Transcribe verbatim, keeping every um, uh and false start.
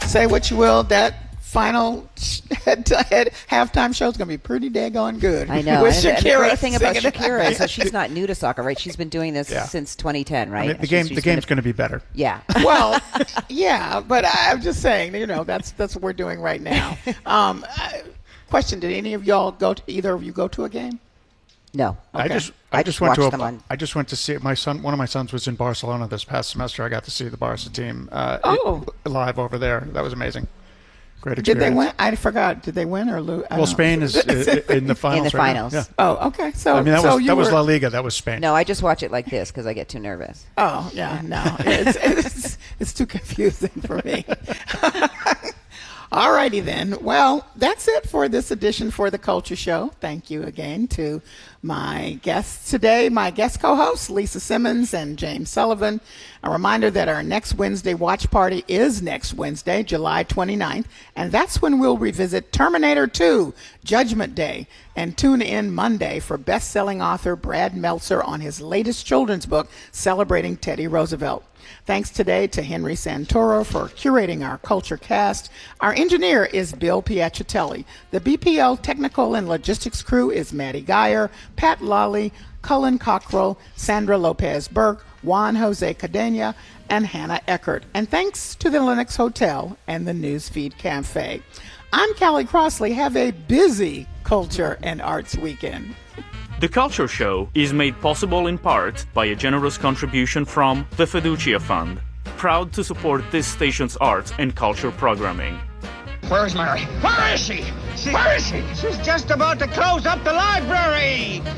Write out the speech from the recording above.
say what you will, that final head to head halftime show is going to be pretty daggone good. I know. With and, Shakira and the great thing about singing. Shakira, so she's not new to soccer, right? She's been doing this Yeah. since twenty ten, right? I mean, the She's- game, she's the been game's a- going to be better. Yeah. Well, yeah, but I'm just saying, you know, that's that's what we're doing right now. Um, I- question: did any of y'all go? To, either of you go to a game? No. I Okay. just I, I just just went to watched a, them on- I just went to see my son. One of my sons was in Barcelona this past semester. I got to see the Barca team uh, Oh. it- live over there. That was amazing. Great Did experience. they win? I forgot. Did they win or lose? Well, Spain is uh, in the finals. In the right now. finals. Yeah. Oh, okay. So I mean, that so was you that was were, La Liga. That was Spain. No, I just watch it like this because I get too nervous. Oh, yeah, no. It's, it's, it's too confusing for me. All righty then. Well, that's it for this edition for the Culture Show. Thank you again to my guests today, my guest co-hosts, Lisa Simmons and James Sullivan. A reminder that our next Wednesday watch party is next Wednesday, July twenty-ninth, and that's when we'll revisit Terminator two, Judgment Day, and tune in Monday for best-selling author Brad Meltzer on his latest children's book, celebrating Teddy Roosevelt. Thanks today to Henry Santoro for curating our Culture Cast. Our engineer is Bill Piacitelli. The B P L technical and logistics crew is Maddie Geyer, Pat Lawley, Cullen Cockrell, Sandra Lopez-Burke, Juan Jose Cadena, and Hannah Eckert. And thanks to the Lennox Hotel and the Newsfeed Cafe. I'm Callie Crossley. Have a busy Culture and Arts weekend. The Culture Show is made possible in part by a generous contribution from the Fiducia Fund, proud to support this station's arts and culture programming. Where's Mary? Where is she? she? Where is she? She's just about to close up the library.